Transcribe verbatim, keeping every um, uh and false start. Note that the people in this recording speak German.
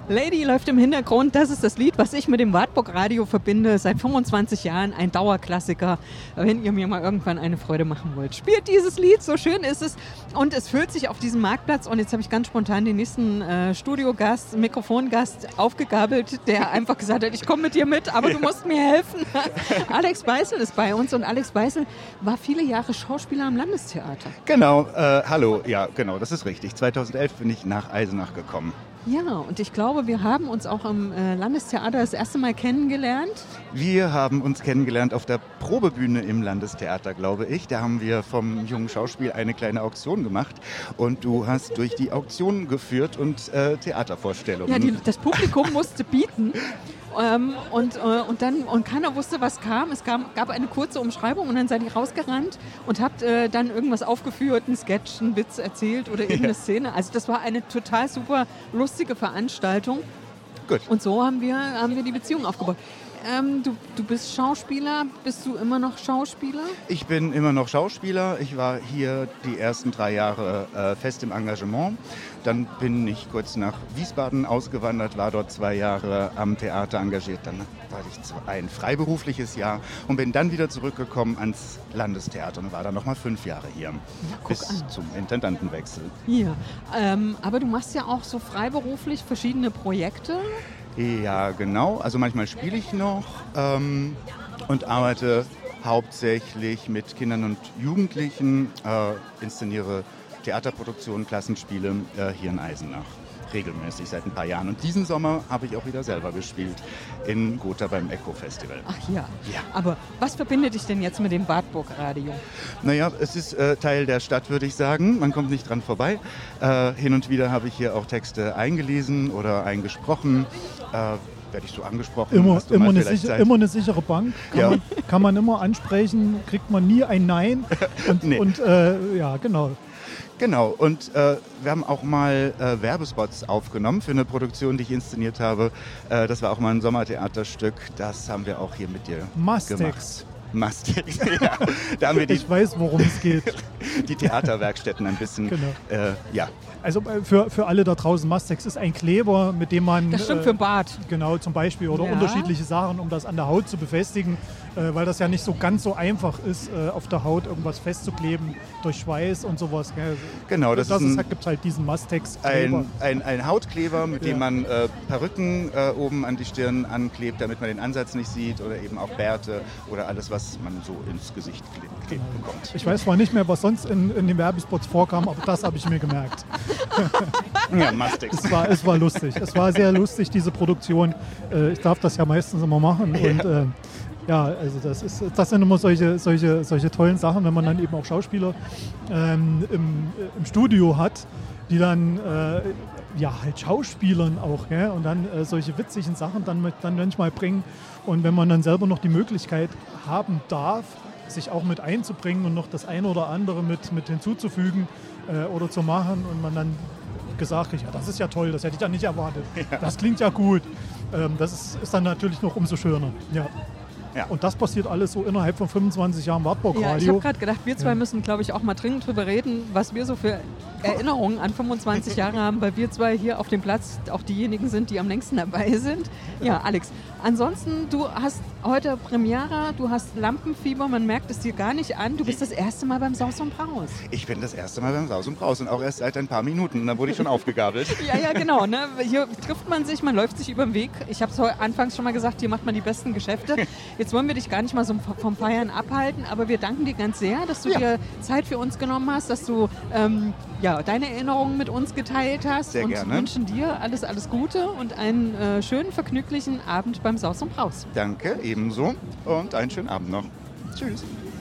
Lady läuft im Hintergrund, das ist das Lied, was ich mit dem Wartburg Radio verbinde, seit fünfundzwanzig Jahren, ein Dauerklassiker, wenn ihr mir mal irgendwann eine Freude machen wollt. Spielt dieses Lied, so schön ist es und es füllt sich auf diesem Marktplatz und jetzt habe ich ganz spontan den nächsten äh, Studiogast, Mikrofongast aufgegabelt, der einfach gesagt hat, ich komme mit dir mit, aber du musst mir helfen. Alex Beißel ist bei uns und Alex Beißel war viele Jahre Schauspieler am Landestheater. Genau, äh, hallo, ja genau, das ist richtig. zweitausendelf bin ich nach Eisenach gekommen. Ja, und ich glaube, wir haben uns auch am äh, Landestheater das erste Mal kennengelernt. Wir haben uns kennengelernt auf der Probebühne im Landestheater, glaube ich. Da haben wir vom Jungen Schauspiel eine kleine Auktion gemacht und du hast durch die Auktion geführt und äh, Theatervorstellungen. Ja, die, das Publikum musste bieten. Ähm, und, äh, und, dann, und keiner wusste, was kam. Es gab, gab eine kurze Umschreibung und dann seid ihr rausgerannt und habt äh, dann irgendwas aufgeführt, einen Sketch, einen Witz erzählt oder irgendeine ja. Szene. Also das war eine total super lustige Veranstaltung. Gut. Und so haben wir, haben wir die Beziehung aufgebaut. Ähm, du, du bist Schauspieler. Bist du immer noch Schauspieler? Ich bin immer noch Schauspieler. Ich war hier die ersten drei Jahre äh, fest im Engagement. Dann bin ich kurz nach Wiesbaden ausgewandert, war dort zwei Jahre am Theater engagiert. Dann war ich ein freiberufliches Jahr und bin dann wieder zurückgekommen ans Landestheater und war dann noch mal fünf Jahre hier. Ja, bis an. zum Intendantenwechsel. Ja, ähm, aber du machst ja auch so freiberuflich verschiedene Projekte. Ja, genau. Also manchmal spiele ich noch ähm, und arbeite hauptsächlich mit Kindern und Jugendlichen, äh, inszeniere Theaterproduktionen, Klassenspiele äh, hier in Eisenach. Regelmäßig seit ein paar Jahren. Und diesen Sommer habe ich auch wieder selber gespielt in Gotha beim Echo-Festival. Ach ja. ja. Aber was verbindet dich denn jetzt mit dem Wartburg Radio? Naja, es ist äh, Teil der Stadt, würde ich sagen. Man kommt nicht dran vorbei. Äh, hin und wieder habe ich hier auch Texte eingelesen oder eingesprochen. Äh, werde ich so angesprochen? Immer, immer, eine, sicher, immer eine sichere Bank. Kann, ja. man, kann man immer ansprechen, kriegt man nie ein Nein. Und, nee. und äh, ja, genau. Genau, und äh, wir haben auch mal äh, Werbespots aufgenommen für eine Produktion, die ich inszeniert habe. Äh, das war auch mal ein Sommertheaterstück, das haben wir auch hier mit dir Mustex. gemacht. Mustex, ja. Da haben wir die, ich weiß, worum es geht. Die Theaterwerkstätten ein bisschen, genau. äh, ja. Also für, für alle da draußen, Mustex ist ein Kleber, mit dem man... Das stimmt, äh, für den Bart. Genau, zum Beispiel. Oder ja. unterschiedliche Sachen, um das an der Haut zu befestigen. Äh, weil das ja nicht so ganz so einfach ist, äh, auf der Haut irgendwas festzukleben durch Schweiß und sowas. Gell? Genau, das, das ist gibt es halt diesen Mustex-Kleber. Ein, ein, ein Hautkleber, mit ja. dem man äh, Perücken äh, oben an die Stirn anklebt, damit man den Ansatz nicht sieht. Oder eben auch Bärte oder alles, was man so ins Gesicht klebt genau. bekommt. Ich weiß zwar nicht mehr, was sonst in, in den Werbespots vorkam, aber das habe ich mir gemerkt. Ja, Mustex. Es war, es war lustig. Es war sehr lustig, diese Produktion. Äh, ich darf das ja meistens immer machen. Ja. Und, äh, ja, also das, ist, das sind immer solche, solche, solche tollen Sachen, wenn man dann eben auch Schauspieler ähm, im, im Studio hat, die dann äh, ja, halt Schauspielern auch, gell? Und dann äh, solche witzigen Sachen dann, mit, dann manchmal bringen. Und wenn man dann selber noch die Möglichkeit haben darf, sich auch mit einzubringen und noch das eine oder andere mit, mit hinzuzufügen äh, oder zu machen und man dann gesagt kriegt, ja, das ist ja toll, das hätte ich ja nicht erwartet. Ja. Das klingt ja gut. Ähm, das ist, ist dann natürlich noch umso schöner. Ja. Ja. Und das passiert alles so innerhalb von fünfundzwanzig Jahren Wartburg Radio. Ja, ich habe gerade gedacht, wir zwei ja. müssen, glaube ich, auch mal dringend drüber reden, was wir so für Erinnerungen an fünfundzwanzig Jahre haben, weil wir zwei hier auf dem Platz auch diejenigen sind, die am längsten dabei sind. Ja, Alex, ansonsten, du hast heute Premiere, du hast Lampenfieber, man merkt es dir gar nicht an. Du bist das erste Mal beim Saus und Braus. Ich bin das erste Mal beim Saus und Braus und auch erst seit ein paar Minuten. Und dann wurde ich schon aufgegabelt. Ja, ja, genau. Ne? Hier trifft man sich, man läuft sich über den Weg. Ich habe es anfangs schon mal gesagt, hier macht man die besten Geschäfte. Jetzt wollen wir dich gar nicht mal so vom Feiern abhalten, aber wir danken dir ganz sehr, dass du ja. dir Zeit für uns genommen hast, dass du ähm, ja, deine Erinnerungen mit uns geteilt hast. Sehr und gerne. wünschen dir alles, alles Gute und einen äh, schönen, vergnüglichen Abend beim Saus und Braus. Danke, ebenso und einen schönen Abend noch. Tschüss.